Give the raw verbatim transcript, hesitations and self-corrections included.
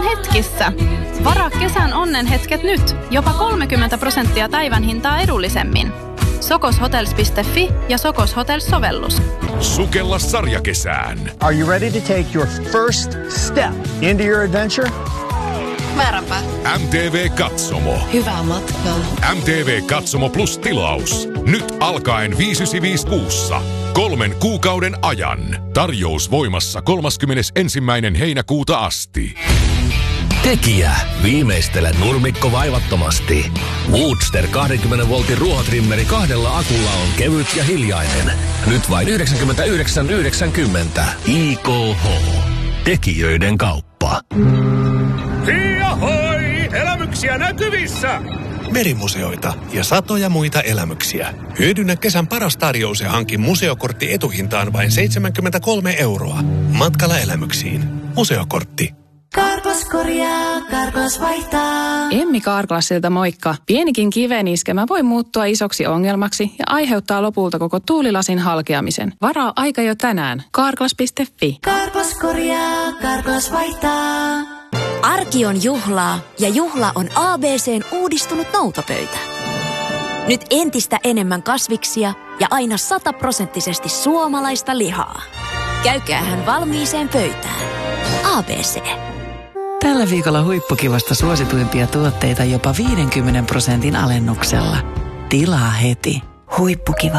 hetkissä. Varaa kesän onnenhetket nyt. Jopa kolmekymmentä prosenttia päivän hintaa edullisemmin. sokoshotels piste fi ja Sokos Hotels-sovellus. Sukella sarjakesään. Are you ready to take your first step into your adventure? Määränpä. M T V Katsomo. Hyvää matkaa. M T V Katsomo Plus tilaus. Nyt alkaen viisi yhdeksänkymmentäviisi kuussa. Kolmen kuukauden ajan. Tarjous voimassa kolmaskymmenesensimmäinen heinäkuuta asti. Tekijä. Viimeistele nurmikko vaivattomasti. Woodster kaksikymmentä voltin ruohotrimmeri kahdella akulla on kevyt ja hiljainen. Nyt vain yhdeksänkymmentäyhdeksän yhdeksänkymmentä. I K H. Tekijöiden kauppa. Hiihoi! Elämyksiä näkyvissä! Merimuseoita ja satoja muita elämyksiä. Hyödynnä kesän paras tarjous ja hanki museokortti etuhintaan vain seitsemänkymmentäkolme euroa. Matkalla elämyksiin. Museokortti. Karklas korjaa, Karklas vaihtaa. Emmi Karklasilta moikka. Pienikin kiveniskemä voi muuttua isoksi ongelmaksi ja aiheuttaa lopulta koko tuulilasin halkeamisen. Varaa aika jo tänään. Karklas piste fi. Karklas korjaa, Karklas vaihtaa. Arki on juhlaa ja juhla on A B C:n uudistunut noutopöytä. Nyt entistä enemmän kasviksia ja aina sataprosenttisesti suomalaista lihaa. Käykäähän valmiiseen pöytään. A B C. Tällä viikolla Huippukivasta suosituimpia tuotteita jopa viidenkymmenen prosentin alennuksella. Tilaa heti. Huippukiva